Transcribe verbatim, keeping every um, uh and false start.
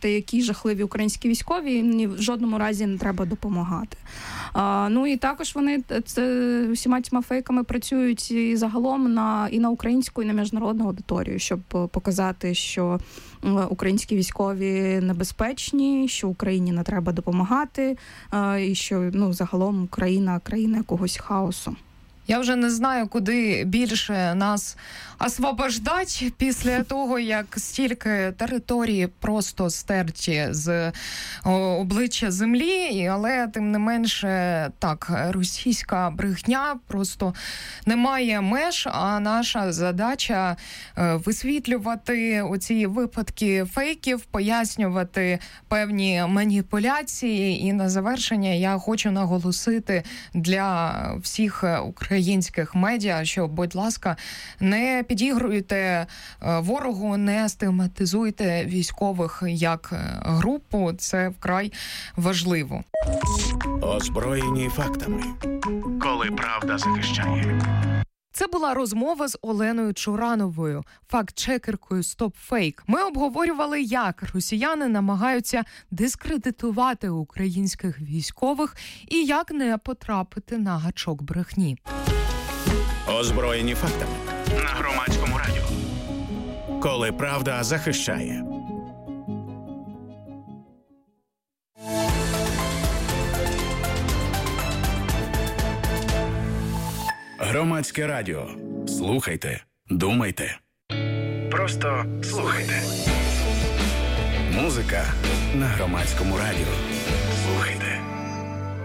бачите, які жахливі українські військові, ні в жодному разі не треба допомагати. А, ну і також вони це, усіма цими фейками працюють і загалом на, і на українську, і на міжнародну аудиторію, щоб показати, що українські військові небезпечні, що Україні не треба допомагати, а, і що ну, загалом Україна – країна якогось хаосу. Я вже не знаю, куди більше нас освобождать після того, як стільки території просто стерті з обличчя землі, але тим не менше, так, російська брехня просто не має меж, а наша задача висвітлювати оці випадки фейків, пояснювати певні маніпуляції. І на завершення я хочу наголосити для всіх українців, українських медіа, що, будь ласка, не підігруйте ворогу, не стигматизуйте військових як групу. Це вкрай важливо. Озброєні фактами. Коли правда захищає. Це була розмова з Оленою Чурановою, факт-чекеркою «Стоп-фейк». Ми обговорювали, як росіяни намагаються дискредитувати українських військових і як не потрапити на гачок брехні. Озброєні фактами. На Громадському радіо. Коли правда захищає. Громадське радіо. Слухайте, думайте. Просто слухайте. Музика на Громадському радіо.